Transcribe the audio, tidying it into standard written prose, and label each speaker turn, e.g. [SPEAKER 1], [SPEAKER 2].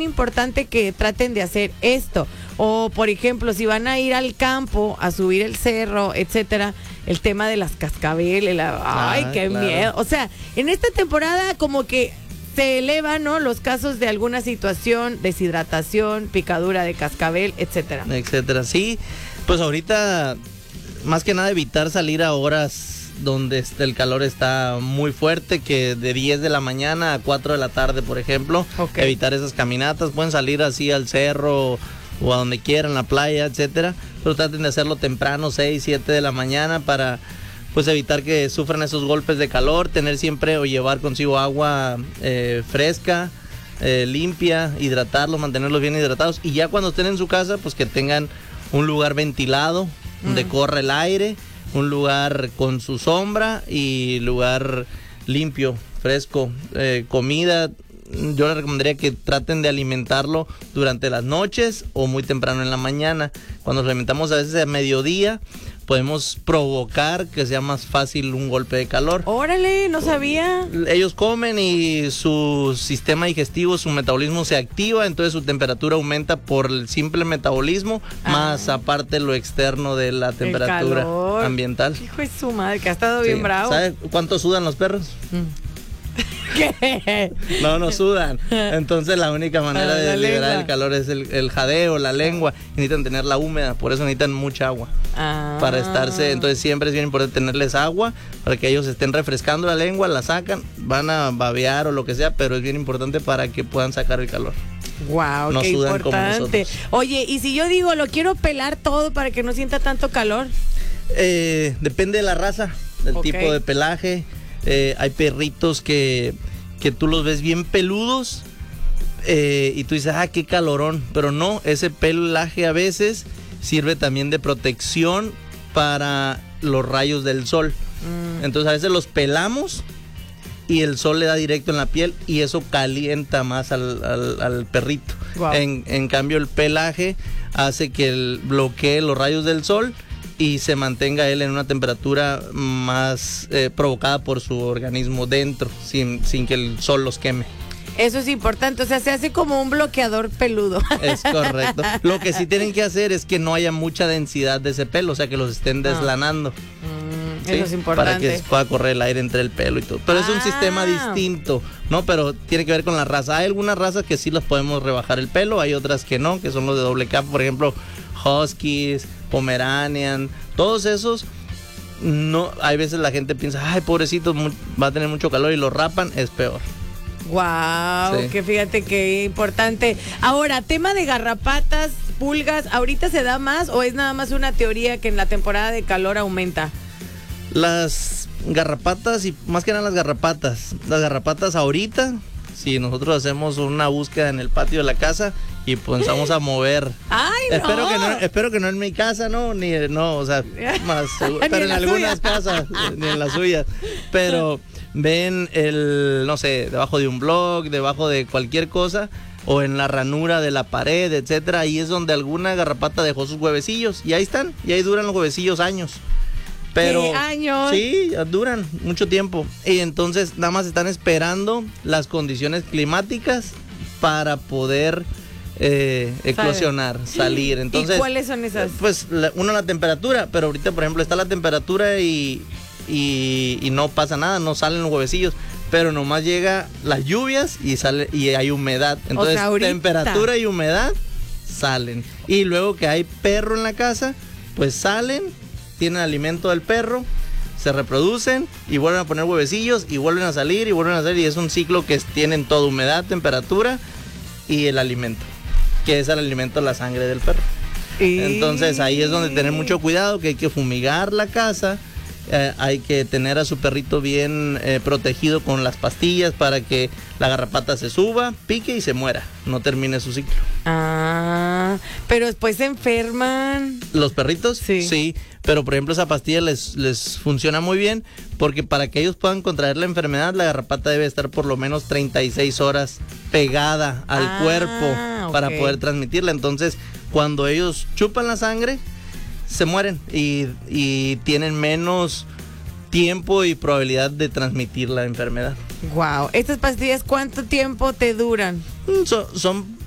[SPEAKER 1] bien importante que traten de hacer esto. O, por ejemplo, si van a ir al campo a subir el cerro, etcétera, el tema de las cascabeles, ay, qué
[SPEAKER 2] claro.
[SPEAKER 1] miedo. O sea, en esta temporada como que se elevan, ¿no?, los casos de alguna situación, deshidratación, picadura de cascabel, etcétera.
[SPEAKER 2] Etcétera, sí. Pues ahorita, más que nada, evitar salir a horas donde el calor está muy fuerte, que de 10 de la mañana a 4 de la tarde, por ejemplo.
[SPEAKER 1] Okay.
[SPEAKER 2] Evitar esas caminatas. Pueden salir así al cerro o a donde quieran, la playa, etcétera, pero traten de hacerlo temprano, 6, 7 de la mañana, para pues evitar que sufran esos golpes de calor. Tener siempre o llevar consigo agua fresca, limpia, hidratarlos, mantenerlos bien hidratados, y ya cuando estén en su casa, pues que tengan un lugar ventilado, donde corre el aire, un lugar con su sombra y lugar limpio, fresco. Comida, yo les recomendaría que traten de alimentarlo durante las noches o muy temprano en la mañana. Cuando lo alimentamos a veces a mediodía, podemos provocar que sea más fácil un golpe de calor.
[SPEAKER 1] Órale, no sabía.
[SPEAKER 2] Ellos comen y su sistema digestivo, su metabolismo se activa, entonces su temperatura aumenta por el simple metabolismo, más aparte lo externo de la temperatura ambiental.
[SPEAKER 1] Hijo de su madre, que ha estado bien bravo.
[SPEAKER 2] ¿Sabe cuánto sudan los perros?
[SPEAKER 1] ¿Qué?
[SPEAKER 2] No sudan. Entonces la única manera de liberar el calor es el jadeo, la lengua. Y necesitan tenerla húmeda, por eso necesitan mucha agua para estarse. Entonces siempre es bien importante tenerles agua para que ellos estén refrescando la lengua, la sacan, van a babear o lo que sea, pero es bien importante para que puedan sacar el calor.
[SPEAKER 1] Wow,
[SPEAKER 2] no
[SPEAKER 1] qué
[SPEAKER 2] sudan
[SPEAKER 1] importante.
[SPEAKER 2] como nosotros.
[SPEAKER 1] Oye, y si yo digo, lo quiero pelar todo para que no sienta tanto calor.
[SPEAKER 2] Depende de la raza, del tipo de pelaje. Hay perritos que tú los ves bien peludos y tú dices, qué calorón, pero no, ese pelaje a veces sirve también de protección para los rayos del sol. Entonces a veces los pelamos y el sol le da directo en la piel y eso calienta más al perrito.
[SPEAKER 1] Wow.
[SPEAKER 2] En cambio el pelaje hace que bloquee los rayos del sol y se mantenga él en una temperatura más provocada por su organismo dentro, sin que el sol los queme.
[SPEAKER 1] Eso es importante, o sea, se hace como un bloqueador peludo.
[SPEAKER 2] Es correcto. Lo que sí tienen que hacer es que no haya mucha densidad de ese pelo, o sea, que los estén deslanando. ¿Sí?
[SPEAKER 1] Eso es importante.
[SPEAKER 2] Para que pueda correr el aire entre el pelo y todo. Pero es un sistema distinto, ¿no? Pero tiene que ver con la raza. Hay algunas razas que sí las podemos rebajar el pelo, hay otras que no, que son los de doble capa, por ejemplo, Huskies, Pomeranian, todos esos. No, hay veces la gente piensa, pobrecito, va a tener mucho calor y lo rapan, es peor.
[SPEAKER 1] Wow,
[SPEAKER 2] Sí.
[SPEAKER 1] que fíjate qué importante. Ahora, tema de garrapatas, pulgas, ¿ahorita se da más o es nada más una teoría que en la temporada de calor aumenta?
[SPEAKER 2] Las garrapatas, y más que nada las garrapatas ahorita, si nosotros hacemos una búsqueda en el patio de la casa y comenzamos a mover.
[SPEAKER 1] ¡Ay, no!
[SPEAKER 2] Espero que no en mi casa, no, o sea, más seguro, pero en algunas casas, ni en las suyas. Pero ven no sé, debajo de un blog, debajo de cualquier cosa, o en la ranura de la pared, etcétera, ahí es donde alguna garrapata dejó sus huevecillos, y ahí están, y ahí duran los huevecillos años. Pero
[SPEAKER 1] ¿qué años?
[SPEAKER 2] Sí, duran mucho tiempo. Y entonces nada más están esperando las condiciones climáticas para poder eclosionar, salir. Entonces,
[SPEAKER 1] ¿y cuáles son esas?
[SPEAKER 2] Pues la temperatura, pero ahorita por ejemplo está la temperatura y no pasa nada, no salen los huevecillos, pero nomás llega las lluvias y sale y hay humedad. Entonces,
[SPEAKER 1] o sea,
[SPEAKER 2] temperatura y humedad salen. Y luego que hay perro en la casa, pues salen, tienen alimento del perro, se reproducen y vuelven a poner huevecillos y vuelven a salir y vuelven a salir, y es un ciclo que tienen toda humedad, temperatura y el alimento, que es el alimento de la sangre del perro. Entonces ahí es donde tener mucho cuidado, que hay que fumigar la casa, hay que tener a su perrito bien protegido con las pastillas para que la garrapata se suba, pique y se muera, no termine su ciclo.
[SPEAKER 1] Pero después se enferman.
[SPEAKER 2] ¿Los perritos?
[SPEAKER 1] Sí.
[SPEAKER 2] Pero por ejemplo esa pastilla les funciona muy bien, porque para que ellos puedan contraer la enfermedad, la garrapata debe estar por lo menos 36 horas pegada al cuerpo para poder transmitirla. Entonces cuando ellos chupan la sangre, se mueren y tienen menos tiempo y probabilidad de transmitir la enfermedad.
[SPEAKER 1] Wow, ¿estas pastillas cuánto tiempo te duran?
[SPEAKER 2] Son